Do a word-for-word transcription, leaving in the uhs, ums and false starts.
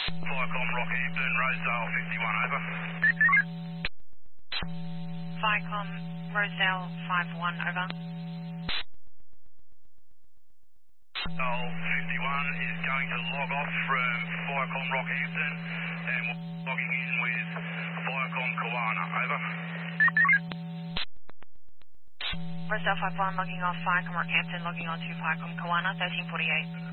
Viacom Rockhampton, Rosedale fifty-one, over. Viacom Rosedale five one, over. Rosedale fifty-one is going to log off from Viacom Rockhampton and we're logging in with Viacom Kawana, over. Rosedale five one logging off, Viacom Rockhampton logging on to Viacom Kawana thirteen forty-eight.